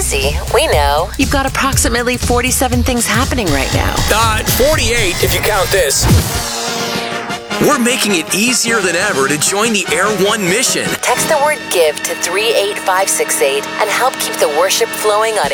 busy. We know. You've got approximately 47 things happening right now. 48 if you count this. We're making it easier than ever to join the Air One mission. Text the word GIVE to 38568 and help keep the worship flowing on